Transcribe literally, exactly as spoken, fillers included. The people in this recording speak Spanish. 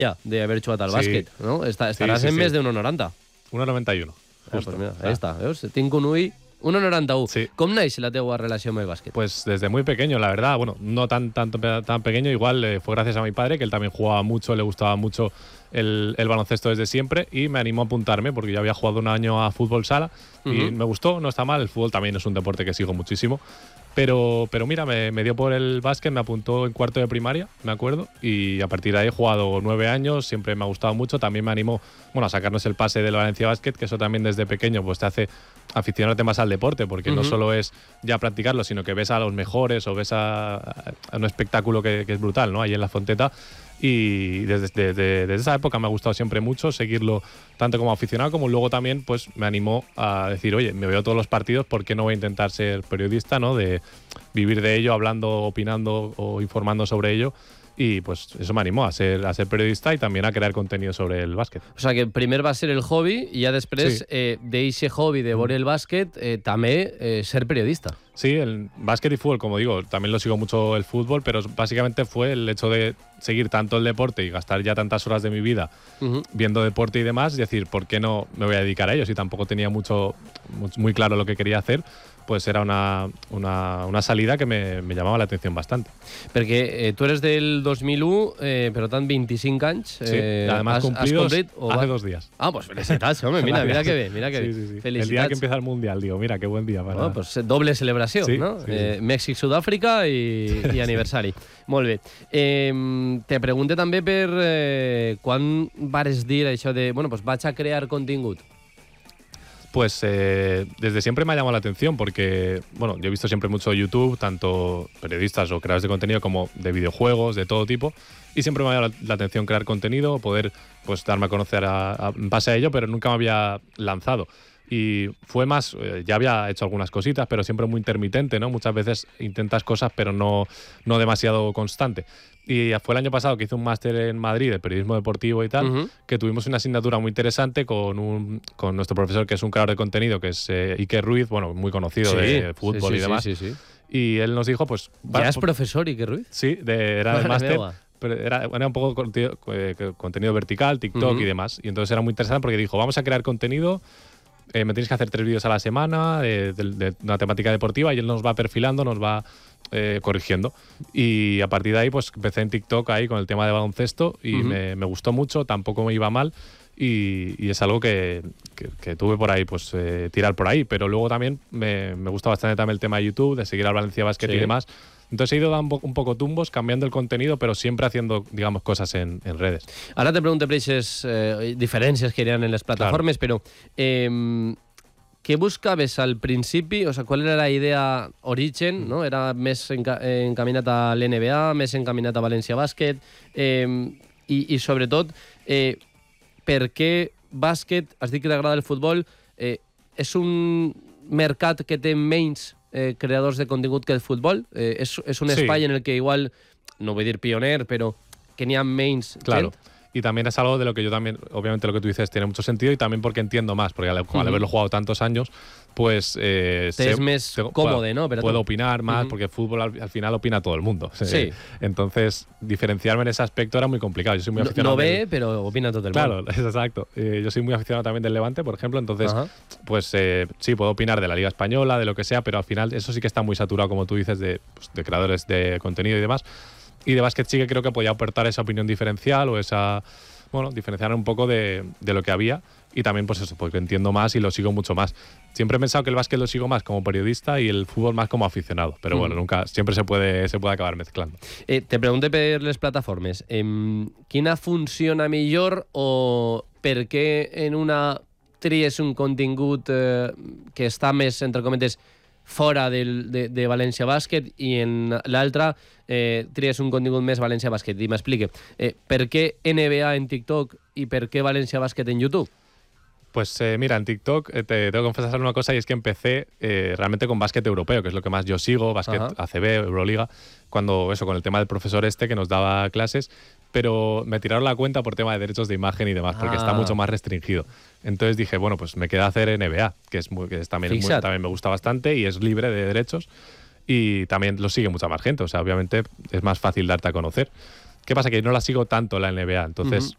Ja, d'haver jugat al Sí. bàsquet, no? Està, estaràs Sí, sí, en sí. més de uno noranta. uno noventa y uno. Ah, Justo. pues mira, Ah. ahí està, veus? Tinc un ull uno noranta u. Sí. Com naix la teua relació amb el bàsquet? Pues desde muy pequeño, la verdad. Bueno, no tan, tan, tan pequeño, igual eh, fue gracias a mi padre, que él también jugaba mucho, le gustaba mucho el, el baloncesto desde siempre y me animó a apuntarme porque yo había jugado un año a fútbol sala y Ujú. me gustó, no está mal. El fútbol también es un deporte que sigo muchísimo. Pero, pero mira, me, me dio por el básquet, me apuntó en cuarto de primaria, me acuerdo, y a partir de ahí he jugado nueve años, siempre me ha gustado mucho, también me animó bueno, a sacarnos el pase del Valencia Basket, que eso también desde pequeño pues te hace aficionarte más al deporte, porque uh-huh. no solo es ya practicarlo, sino que ves a los mejores o ves a, a un espectáculo que, que es brutal, ¿no? Ahí en la Fonteta. Y desde, desde, desde esa época me ha gustado siempre mucho seguirlo, tanto como aficionado como luego también pues me animó a decir, oye, me veo todos los partidos, ¿por qué no voy a intentar ser periodista, ¿no? De vivir de ello, hablando, opinando o informando sobre ello. Y pues eso me animó a ser, a ser periodista y también a crear contenido sobre el básquet. O sea que primer va ser el hobby y ya després Sí. eh, d'eixe hobby de veure el bàsquet eh, també eh, ser periodista. Sí, el básquet y fútbol, como digo, también lo sigo mucho el fútbol, pero básicamente fue el hecho de seguir tanto el deporte y gastar ya tantas horas de mi vida uh-huh. viendo deporte y demás, y decir, ¿por qué no me voy a dedicar a ello? Si tampoco tenía mucho, muy claro lo que quería hacer, pues era una, una, una salida que me, me llamaba la atención bastante. Perquè eh, tu eres del dos mil u, eh, per tant vint-i-cinc anys. Sí, eh, además has, cumplidos has complit, o hace va... dos días. Ah, pues felicitats, home, mira, mira que bé, mira que bé. Sí, sí, sí. Felicitats. El día que empieza el Mundial, digo, mira, qué buen día para... Oh, pues doble celebració, sí, no? Sí, sí. Eh, Mèxic-Sud-àfrica i, i aniversari. Molt bé. Eh, te pregunte també per eh, quan vares dir això de, bueno, pues vaig a crear contingut. Pues eh, desde siempre me ha llamado la atención porque, bueno, yo he visto siempre mucho YouTube, tanto periodistas o creadores de contenido como de videojuegos, de todo tipo, y siempre me ha llamado la, la atención crear contenido, poder pues darme a conocer a, a, en base a ello, pero nunca me había lanzado. Y fue más, eh, ya había hecho algunas cositas, pero siempre muy intermitente, ¿no? Muchas veces intentas cosas, pero no, no demasiado constante. Y fue el año pasado que hice un máster en Madrid de periodismo deportivo y tal, uh-huh. que tuvimos una asignatura muy interesante con, un, con nuestro profesor, que es un creador de contenido, que es eh, Iker Ruiz, bueno, muy conocido sí, de fútbol sí, sí, y demás. Sí, sí, sí. Y él nos dijo, pues... ¿Ya es profesor Iker Ruiz? Sí, de, era del máster. Pero era, era un poco contenido, eh, contenido vertical, TikTok uh-huh. y demás. Y entonces era muy interesante porque dijo, vamos a crear contenido... Eh, me tienes que hacer tres vídeos a la semana eh, de, de una temática deportiva y él nos va perfilando, nos va eh, corrigiendo. Y a partir de ahí pues empecé en TikTok ahí con el tema de baloncesto y uh-huh. me, me gustó mucho, tampoco me iba mal y, y es algo que, que, que tuve por ahí, pues eh, tirar por ahí. Pero luego también me, me gusta bastante también el tema de YouTube, de seguir al Valencia Basket sí. y demás. Entonces he ido dando un poco tumbos, cambiando el contenido, pero siempre haciendo, digamos, cosas en, en redes. Ahora te pregunto por esas eh, diferencias que harían en las plataformas, claro. pero eh, ¿qué buscabas al principio? O sea, ¿cuál era la idea origen? ¿No? ¿Era més enca encaminat a l'N B A, més encaminat a València Bàsquet? Eh, i, I sobretot, eh, per què bàsquet, has dit que t'agrada el futbol, eh, és un mercat que té menys Eh, creadors de contingut que el futbol, eh, és, és un espai sí. en el que igual, no voy a dir pioner, pero que n'hi ha menys claro. gent. Y también es algo de lo que yo también, obviamente lo que tú dices tiene mucho sentido y también porque entiendo más, porque al, al uh-huh. haberlo jugado tantos años, pues... Eh, Te es más cómodo, ¿no? Pero puedo tú. opinar más, uh-huh. porque el fútbol al, al final opina todo el mundo. Sí. Entonces, diferenciarme en ese aspecto era muy complicado. Yo soy muy aficionado... No, no ve, del... pero opina todo el claro, mundo. Claro, exacto. Eh, yo soy muy aficionado también del Levante, por ejemplo, entonces, uh-huh. pues eh, sí, puedo opinar de la Liga Española, de lo que sea, pero al final eso sí que está muy saturado, como tú dices, de, pues, de creadores de contenido y demás. Y de básquet sí que creo que podía aportar esa opinión diferencial o esa... Bueno, diferenciar un poco de, de lo que había y también pues eso, porque entiendo más y lo sigo mucho más. Siempre he pensado que el básquet lo sigo más como periodista y el fútbol más como aficionado, pero mm. bueno, nunca, siempre se puede, se puede acabar mezclando. Eh, te pregunté per les plataformes, eh, quina funciona millor o per què en una tries un contingut eh, que està més, entre cometes, fora del, de, de València Bàsquet i en l'altra eh, tries un contingut més València Bàsquet. I m'explique, eh, per què N B A en TikTok i per què València Bàsquet en YouTube? Pues eh, mira, en TikTok eh, te tengo que confesar una cosa y es que empecé eh, realmente con básquet europeo, que es lo que más yo sigo, básquet A C B, Euroliga, cuando eso, con el tema del profesor este que nos daba clases, pero me tiraron la cuenta por tema de derechos de imagen y demás, porque ah. está mucho más restringido. Entonces dije, bueno, pues me queda hacer N B A, que es, muy, que es también, muy, también me gusta bastante y es libre de derechos y también lo sigue mucha más gente, o sea, obviamente es más fácil darte a conocer. ¿Qué pasa? Que no la sigo tanto la N B A, entonces